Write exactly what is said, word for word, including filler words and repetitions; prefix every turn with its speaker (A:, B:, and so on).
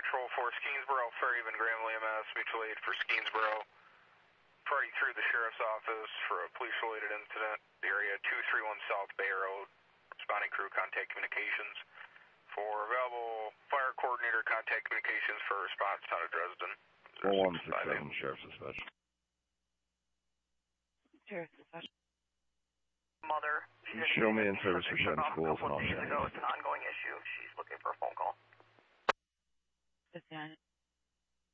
A: Control for Skeensboro, Fairhaven, Granville E M S, mutual aid for Skeensboro. Party through the Sheriff's Office for a police-related incident, area two three one South Bay Road. Responding crew, contact communications. For available fire coordinator, contact communications for response, town of Dresden.
B: one six seven, Sheriff's Dispatch.
C: Sheriff's Dispatch.
D: Mother.
B: Show me in service for Shen Schools and I'll
D: Days ago, it's an ongoing issue. She's looking for a phone call.
C: Dispatch.